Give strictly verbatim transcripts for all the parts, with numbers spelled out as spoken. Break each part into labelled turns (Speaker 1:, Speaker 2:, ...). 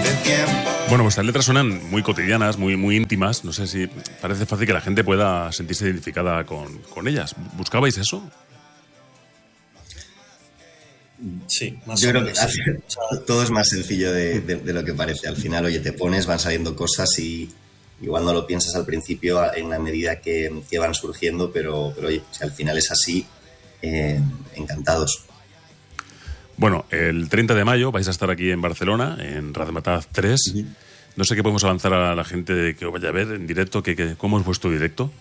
Speaker 1: Bueno, vuestras letras suenan muy cotidianas, muy, muy íntimas. No sé si parece fácil que la gente pueda sentirse identificada con, con ellas. ¿Buscabais eso?
Speaker 2: Sí, más
Speaker 3: Yo
Speaker 2: o
Speaker 3: creo
Speaker 2: menos,
Speaker 3: que
Speaker 2: sí.
Speaker 3: al- todo es más sencillo de, de- de lo que parece. Al final, oye, te pones, van saliendo cosas y igual no lo piensas al principio a- en la medida que, que van surgiendo, pero, pero oye, si al final es así, eh, encantados.
Speaker 1: Bueno, el treinta de mayo vais a estar aquí en Barcelona, en Razmataz tres.
Speaker 3: Ujú.
Speaker 1: No sé qué podemos avanzar a la gente que os vaya a ver en directo. Que, que- ¿Cómo es vuestro directo?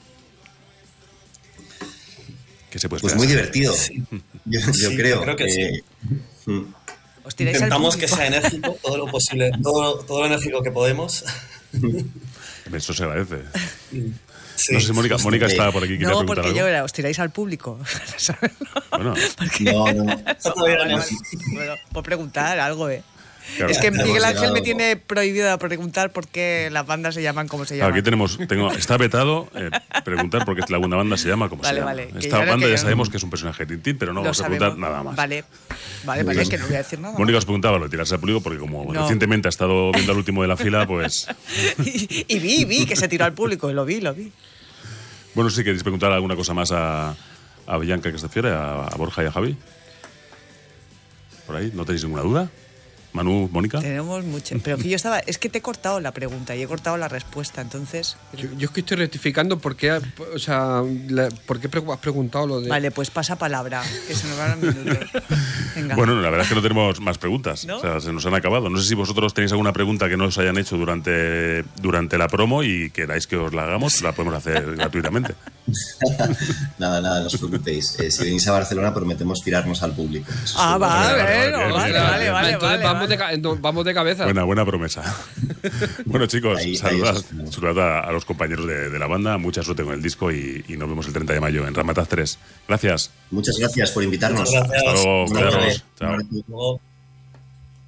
Speaker 1: ¿Qué se puede
Speaker 3: Pues
Speaker 1: esperar?
Speaker 3: muy divertido.
Speaker 2: Sí.
Speaker 3: Yo, yo
Speaker 2: Sí,
Speaker 3: creo.
Speaker 2: yo creo que
Speaker 3: eh, mm.
Speaker 4: Os tiráis al
Speaker 2: Intentamos que
Speaker 4: público.
Speaker 2: sea enérgico, todo lo posible, todo, todo lo enérgico que podemos.
Speaker 1: Eso se agradece.
Speaker 2: Sí.
Speaker 1: No sé si Mónica, Mónica
Speaker 3: Sí.
Speaker 1: está por aquí. ¿Quería
Speaker 4: No,
Speaker 1: preguntar
Speaker 4: porque
Speaker 1: algo?
Speaker 4: yo era, os tiráis al público. ¿Sabes?
Speaker 1: Bueno,
Speaker 3: No, no.
Speaker 2: Eso todavía
Speaker 4: Vale,
Speaker 2: no.
Speaker 4: vale. Bueno, por preguntar algo, ¿eh?
Speaker 1: claro.
Speaker 4: Es que
Speaker 3: Hemos
Speaker 4: Miguel Ángel
Speaker 3: llegado-
Speaker 4: me tiene prohibido preguntar por qué las bandas se llaman como se
Speaker 1: Claro,
Speaker 4: llaman.
Speaker 1: aquí tenemos, tengo, está vetado eh, preguntar por qué la segunda banda se llama como
Speaker 4: Vale,
Speaker 1: se llama.
Speaker 4: vale, que
Speaker 1: Esta
Speaker 4: ya no-
Speaker 1: banda
Speaker 4: que
Speaker 1: ya
Speaker 4: ya-
Speaker 1: sabemos que es un personaje de Tintín, pero no
Speaker 4: Lo
Speaker 1: vamos a
Speaker 4: sabemos.
Speaker 1: preguntar nada más.
Speaker 4: Vale, vale, vale, que no voy a decir nada.
Speaker 1: Mónica os preguntaba lo de tirarse al público porque como
Speaker 4: No.
Speaker 1: recientemente ha estado viendo al último de la fila, pues...
Speaker 4: y, y vi, vi que se tiró al público, y lo vi, lo vi.
Speaker 1: Bueno, si queréis preguntar alguna cosa más a, a Bianca que se refiere, a, a Borja y a Javi. Por ahí, ¿no tenéis ninguna duda? Manu, Mónica.
Speaker 4: Tenemos mucho. Pero que yo estaba. Es que te he cortado la pregunta y he cortado la respuesta, entonces.
Speaker 5: Yo, yo es que estoy rectificando por qué, o sea, la- por qué pre- has preguntado lo de...
Speaker 4: Vale, pues pasa palabra, que se nos van los minutos. Venga.
Speaker 1: Bueno, la verdad es que no tenemos más preguntas.
Speaker 4: ¿No?
Speaker 1: O sea, se nos han acabado. No sé si vosotros tenéis alguna pregunta que no os hayan hecho durante, durante la promo y queráis que os la hagamos, la podemos hacer gratuitamente.
Speaker 3: Nada, nada, no os preocupéis. Eh, si venís a Barcelona, prometemos tirarnos al público. Eso
Speaker 4: Ah,
Speaker 3: seguro.
Speaker 4: vale,
Speaker 1: vale,
Speaker 4: bueno,
Speaker 1: vale,
Speaker 4: vale,
Speaker 1: bien,
Speaker 4: vale,
Speaker 1: bien.
Speaker 4: vale,
Speaker 5: Entonces
Speaker 4: vale,
Speaker 5: vamos,
Speaker 4: vale.
Speaker 5: De, ca- entonces vamos de cabeza.
Speaker 1: Buena, buena promesa. Bueno, chicos,
Speaker 3: Ahí- ahí
Speaker 1: saludad,
Speaker 3: os esperamos.
Speaker 1: saludad a, a los compañeros de, de la banda. Mucha suerte con el disco y, y nos vemos el treinta de mayo en Razmataz tres. Gracias.
Speaker 3: Muchas gracias por invitarnos.
Speaker 2: Muchas gracias.
Speaker 1: Hasta luego.
Speaker 3: Hasta luego.
Speaker 1: Cuidaros. Chao.
Speaker 2: Luego.